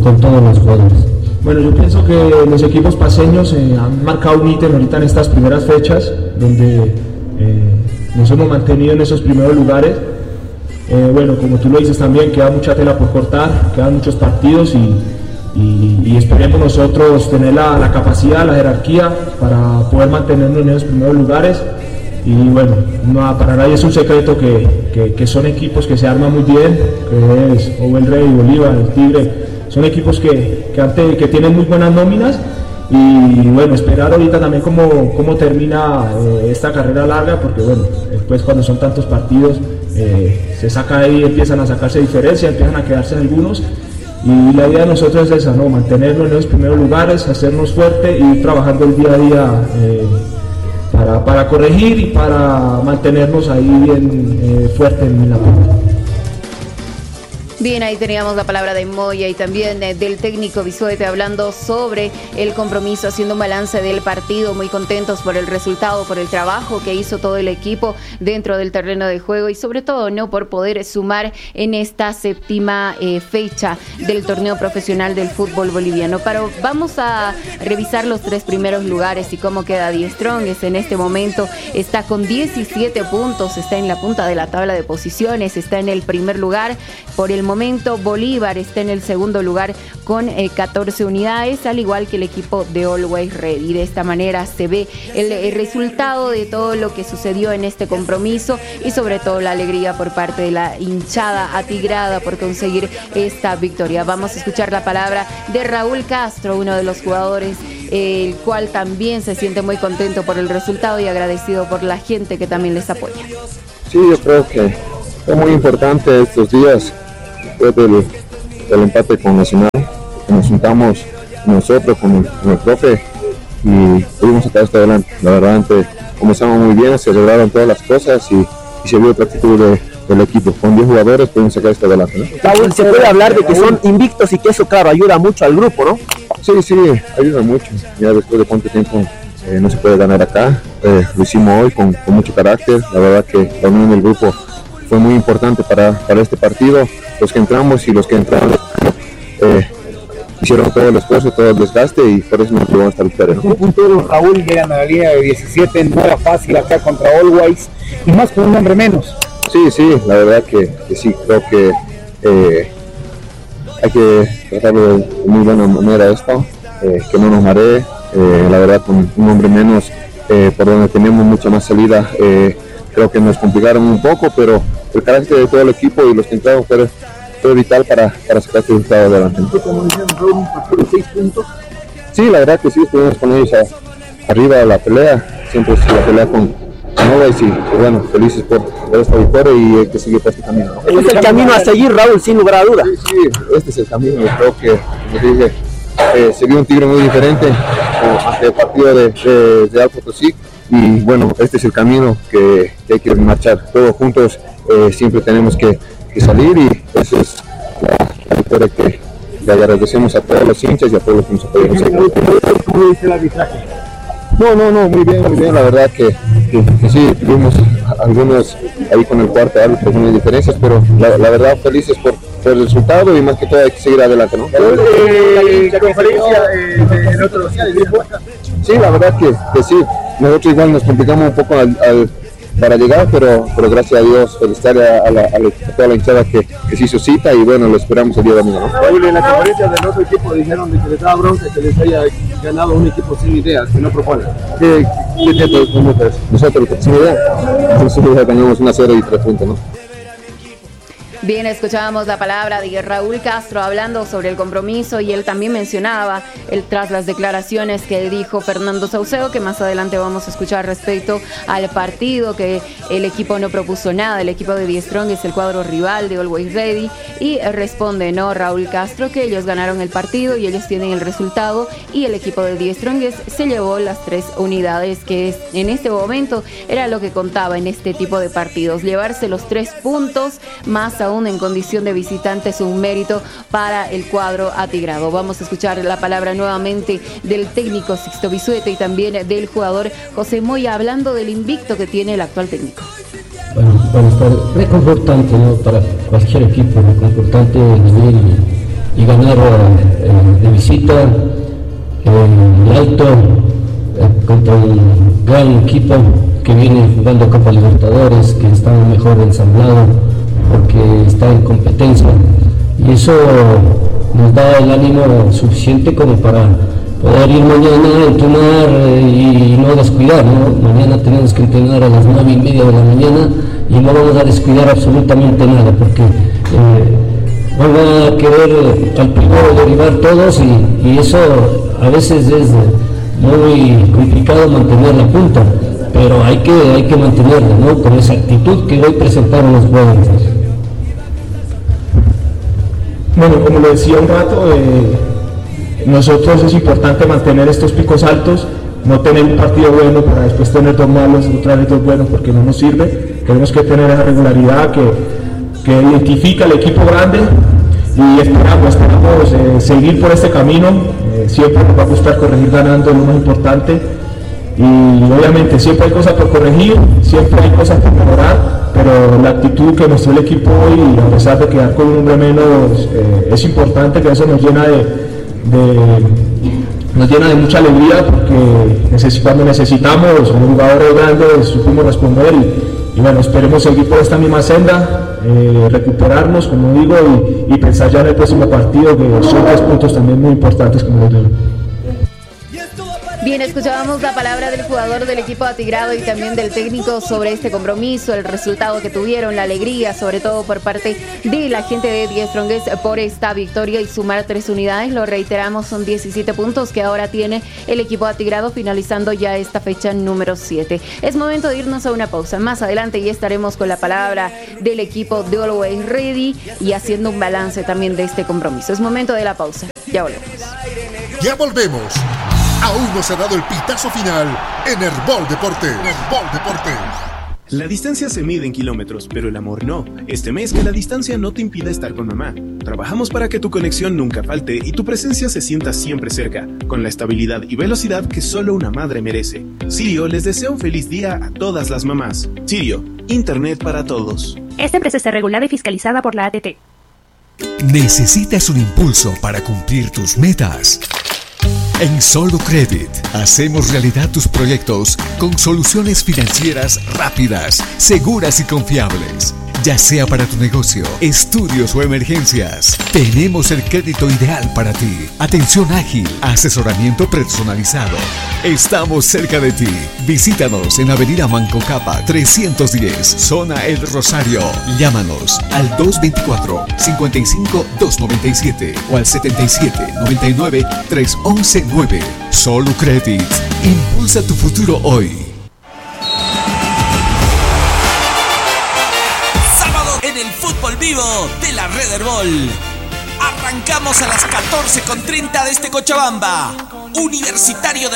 con todos los jugadores. Bueno, yo pienso que los equipos paceños han marcado un ítem ahorita en estas primeras fechas, donde nos hemos mantenido en esos primeros lugares. Bueno, como tú lo dices también, queda mucha tela por cortar, quedan muchos partidos y esperemos nosotros tener la capacidad, la jerarquía para poder mantenernos en esos primeros lugares. Y bueno, para nadie es un secreto que son equipos que se arman muy bien, que es el Rey, Bolívar, el Tigre, son equipos que tienen muy buenas nóminas. Y bueno, esperar ahorita también cómo termina esta carrera larga, porque bueno, después cuando son tantos partidos se saca ahí, empiezan a sacarse diferencias, empiezan a quedarse algunos, y la idea de nosotros es esa, ¿no? Mantenernos en los primeros lugares, hacernos fuerte y ir trabajando el día a día para corregir y para mantenernos ahí bien fuerte en la punta. Bien, ahí teníamos la palabra de Moya y también del técnico Bisuete hablando sobre el compromiso, haciendo un balance del partido, muy contentos por el resultado, por el trabajo que hizo todo el equipo dentro del terreno de juego y sobre todo no por poder sumar en esta séptima fecha del torneo profesional del fútbol boliviano. Pero vamos a revisar los tres primeros lugares y cómo queda Die Strongest. En este momento está con 17 puntos, está en la punta de la tabla de posiciones, está en el primer lugar. Por el momento Bolívar está en el segundo lugar con 14 unidades, al igual que el equipo de Always Ready. De esta manera se ve el resultado de todo lo que sucedió en este compromiso y sobre todo la alegría por parte de la hinchada atigrada por conseguir esta victoria. Vamos a escuchar la palabra de Raúl Castro, uno de los jugadores, el cual también se siente muy contento por el resultado y agradecido por la gente que también les apoya. Sí, yo creo que es muy importante estos días después del empate con Nacional, que nos juntamos nosotros con el profe y pudimos sacar esto adelante. La verdad, antes comenzamos muy bien, se lograron todas las cosas y se vio otra actitud del equipo. Con 10 jugadores pudimos sacar esto adelante, ¿no? Raúl, se puede hablar de que son invictos y que eso, claro, ayuda mucho al grupo, ¿no? Sí, ayuda mucho. Ya después de cuánto tiempo no se puede ganar acá, lo hicimos hoy con mucho carácter. La verdad que la unión del grupo fue muy importante para este partido. Los que entramos y los que entraron hicieron todo el esfuerzo, todo el desgaste y por eso nos llevamos esta victoria, ¿no? Un puntero, Raúl, llegan a la línea de 17, no era fácil acá contra Always y más con un hombre menos. Sí, la verdad que sí, creo que hay que tratarlo de muy buena manera esto, que no nos maree, la verdad con un hombre menos, por donde tenemos mucha más salida, creo que nos complicaron un poco, pero el carácter de todo el equipo y los que entraron fue vital para sacar este resultado adelante. Como decían, un partido de 6 puntos. Sí, la verdad que sí, estuvimos con ellos arriba de la pelea, siempre es la pelea con Always y bueno, felices por esta victoria y hay que seguir por este camino, ¿no? Este es el camino a seguir, Raúl, sin lugar a duda. Sí, este es el camino. Yo creo que, como dije, se vio un Tigre muy diferente ante el partido de Real Potosí y bueno, este es el camino que hay que marchar todos juntos, siempre tenemos que salir y esa es la victoria que le agradecemos a todos los hinchas y a todos los que nos apoyan. ¿Cómo dice el arbitraje? No, muy bien, la verdad que sí, tuvimos algunos ahí con el cuarto árbitro, algunas diferencias, pero la verdad felices por el resultado y más que todo hay que seguir adelante, ¿no? La conferencia del otro día de grupo. Sí, la verdad que sí, nosotros igual nos complicamos un poco para llegar, pero gracias a Dios felicitar a toda la hinchada que se hizo cita y bueno, lo esperamos el día de domingo, ¿no? Raúl, en la conferencia del otro equipo dijeron de que les daba bronca que les haya ganado un equipo sin ideas, que no propone. ¿Qué nosotros sin ideas? Entonces ya teníamos una serie y 3 puntos, ¿no? Bien, escuchábamos la palabra de Raúl Castro hablando sobre el compromiso y él también mencionaba tras las declaraciones que dijo Fernando Saucedo, que más adelante vamos a escuchar respecto al partido, que el equipo no propuso nada, el equipo de Die Strongest es el cuadro rival de Always Ready y responde, ¿no? Raúl Castro, que ellos ganaron el partido y ellos tienen el resultado y el equipo de Die Strongest se llevó las 3 unidades que en este momento era lo que contaba en este tipo de partidos, llevarse los 3 puntos más aún en condición de visitante es un mérito para el cuadro atigrado. Vamos a escuchar la palabra nuevamente del técnico Sixto Bisuete y también del jugador José Moya hablando del invicto que tiene el actual técnico. Bueno, está reconfortante, ¿no? Para cualquier equipo, reconfortante venir y ganar visita, el Alto, contra un gran equipo que viene jugando Copa Libertadores, que está mejor ensamblado porque está en competencia, y eso nos da el ánimo suficiente como para poder ir mañana a entrenar y no descuidar, ¿no? Mañana tenemos que entrenar a las 9:30 de la mañana y no vamos a descuidar absolutamente nada, porque van a querer al primero derribar todos y eso a veces es muy complicado mantener la punta, pero hay que mantenerla, ¿no? Con esa actitud que hoy presentaron los jugadores. Bueno, como lo decía un rato, nosotros es importante mantener estos picos altos, no tener un partido bueno para después tener dos malos, otra vez dos buenos, porque no nos sirve. Tenemos que tener esa regularidad que identifica al equipo grande, y esperamos seguir por este camino. Siempre nos va a gustar corregir ganando, es lo más importante, y obviamente siempre hay cosas por corregir, siempre hay cosas por mejorar, pero la actitud que mostró el equipo hoy, a pesar de quedar con un hombre menos, es importante, que eso nos llena de mucha alegría, porque cuando necesitamos los jugadores grandes supimos responder, y bueno, esperemos seguir por esta misma senda, recuperarnos, como digo, y pensar ya en el próximo partido, que son 3 puntos también muy importantes, como lo digo. Bien, escuchábamos la palabra del jugador del equipo atigrado y también del técnico sobre este compromiso, el resultado que tuvieron, la alegría, sobre todo por parte de la gente de The Strongest por esta victoria y sumar 3 unidades. Lo reiteramos, son 17 puntos que ahora tiene el equipo atigrado, finalizando ya esta fecha número 7. Es momento de irnos a una pausa. Más adelante ya estaremos con la palabra del equipo de Always Ready y haciendo un balance también de este compromiso. Es momento de la pausa. Ya volvemos. Ya volvemos. Aún no se ha dado el pitazo final en Herbol Deportes. La distancia se mide en kilómetros, pero el amor no. Este mes que la distancia no te impida estar con mamá. Trabajamos para que tu conexión nunca falte y tu presencia se sienta siempre cerca, con la estabilidad y velocidad que solo una madre merece. Sirio les desea un feliz día a todas las mamás. Sirio, Internet para todos. Esta empresa está regulada y fiscalizada por la ATT. ¿Necesitas un impulso para cumplir tus metas? En Solo Credit hacemos realidad tus proyectos con soluciones financieras rápidas, seguras y confiables. Ya sea para tu negocio, estudios o emergencias, tenemos el crédito ideal para ti. Atención ágil, asesoramiento personalizado. Estamos cerca de ti. Visítanos en Avenida Manco Capa 310, Zona El Rosario. Llámanos al 224-55-297 o al 77-99-311-9. Solo Credit. Impulsa tu futuro hoy. Vivo de la Red Herbol. Arrancamos a las 14:30 desde Cochabamba. Universitario de